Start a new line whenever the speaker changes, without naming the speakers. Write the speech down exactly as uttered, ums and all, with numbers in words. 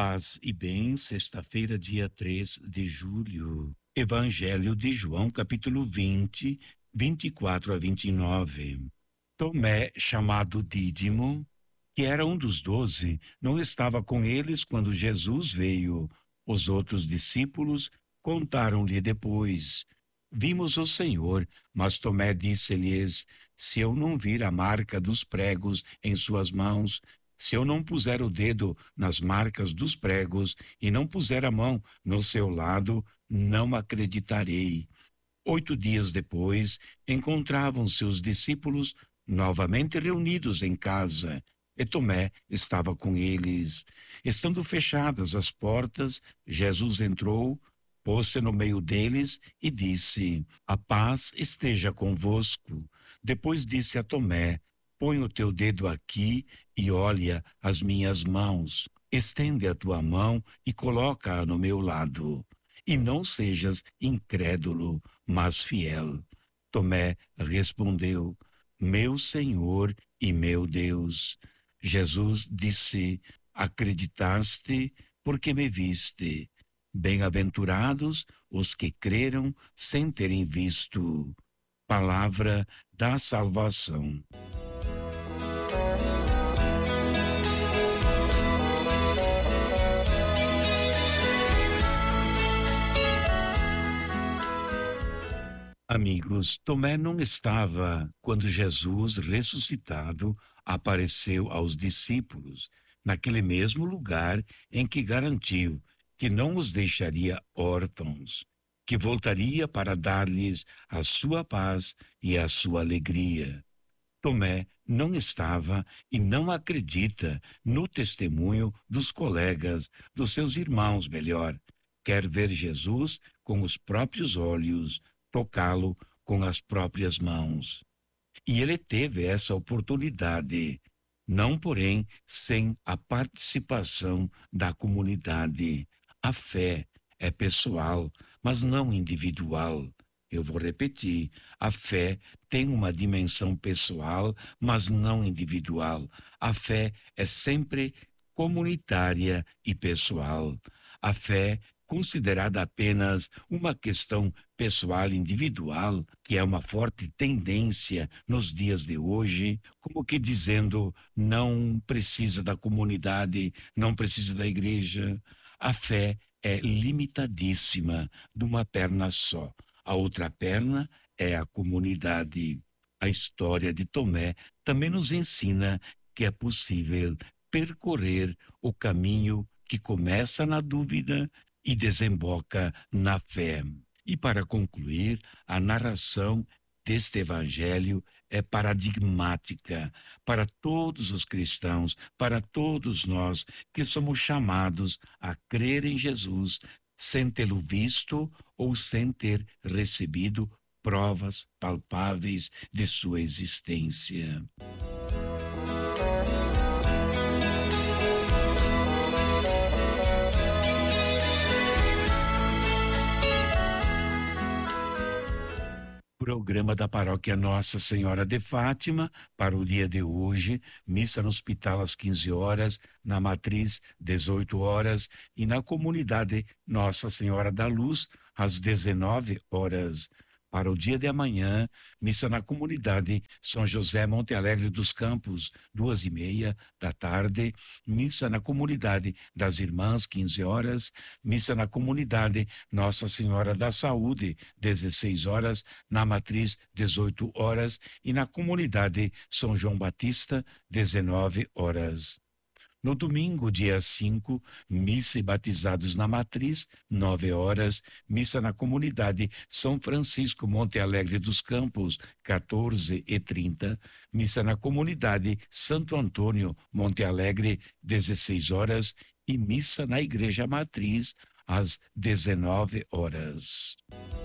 Paz e bem, sexta-feira, dia três de julho. Evangelho de João, capítulo vinte, vinte e quatro a vinte e nove. Tomé, chamado Dídimo, que era um dos doze, não estava com eles quando Jesus veio. Os outros discípulos contaram-lhe depois: Vimos o Senhor. Mas Tomé disse-lhes: Se eu não vir a marca dos pregos em suas mãos, se eu não puser o dedo nas marcas dos pregos e não puser a mão no seu lado, não acreditarei. Oito dias depois, encontravam-se os discípulos novamente reunidos em casa, e Tomé estava com eles. Estando fechadas as portas, Jesus entrou, pôs-se no meio deles e disse: A paz esteja convosco. Depois disse a Tomé: Põe o teu dedo aqui e olha as minhas mãos. Estende a tua mão e coloca-a no meu lado. E não sejas incrédulo, mas fiel. Tomé respondeu: Meu Senhor e meu Deus. Jesus disse: Acreditaste porque me viste. Bem-aventurados os que creram sem terem visto. Palavra da salvação. Amigos, Tomé não estava quando Jesus, ressuscitado, apareceu aos discípulos, naquele mesmo lugar em que garantiu que não os deixaria órfãos, que voltaria para dar-lhes a sua paz e a sua alegria. Tomé não estava e não acredita no testemunho dos colegas, dos seus irmãos, melhor. Quer ver Jesus com os próprios olhos, tocá-lo com as próprias mãos. E ele teve essa oportunidade, não, porém, sem a participação da comunidade. A fé é pessoal, mas não individual. Eu vou repetir, a fé tem uma dimensão pessoal, mas não individual. A fé é sempre comunitária e pessoal. A fé considerada apenas uma questão pessoal individual, que é uma forte tendência nos dias de hoje, como que dizendo, não precisa da comunidade, não precisa da igreja. A fé é limitadíssima, de uma perna só. A outra perna é a comunidade. A história de Tomé também nos ensina que é possível percorrer o caminho que começa na dúvida e desemboca na fé. E para concluir, a narração deste evangelho é paradigmática para todos os cristãos, para todos nós que somos chamados a crer em Jesus sem tê-lo visto ou sem ter recebido provas palpáveis de sua existência. Programa da Paróquia Nossa Senhora de Fátima para o dia de hoje, missa no hospital às quinze horas, na matriz dezoito horas e na comunidade Nossa Senhora da Luz às dezenove horas. Para o dia de amanhã, missa na comunidade São José Monte Alegre dos Campos, duas e meia da tarde, missa na comunidade das Irmãs, quinze horas, missa na comunidade Nossa Senhora da Saúde, dezesseis horas, na matriz, dezoito horas, e na comunidade São João Batista, dezenove horas. No domingo, dia cinco, missa e batizados na matriz, nove horas, missa na comunidade São Francisco Monte Alegre dos Campos, quatorze e trinta, missa na comunidade Santo Antônio Monte Alegre, dezesseis horas, e missa na Igreja Matriz, às dezenove horas.